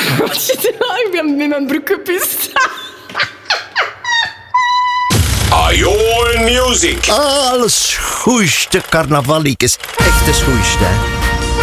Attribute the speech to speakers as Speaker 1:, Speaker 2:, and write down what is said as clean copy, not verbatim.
Speaker 1: Ik ben met mijn broek gepist.
Speaker 2: Ion Music.
Speaker 3: Alles schoeiste carnavaliekes. Echte schoeiste, hè.